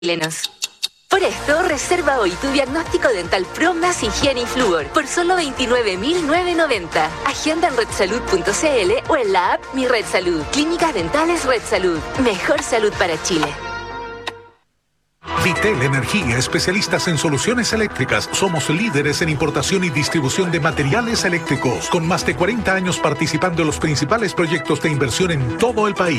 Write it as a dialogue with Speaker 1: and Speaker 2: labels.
Speaker 1: chilenos. Por esto, reserva hoy tu diagnóstico dental Pro más higiene y flúor por solo 29.990. Agenda en redsalud.cl o en la app Mi Red Salud. Clínicas Dentales Red Salud. Mejor salud para Chile.
Speaker 2: Vitel Energía, especialistas en soluciones eléctricas. Somos líderes en importación y distribución de materiales eléctricos, con más de 40 años participando en los principales proyectos de inversión en todo el país.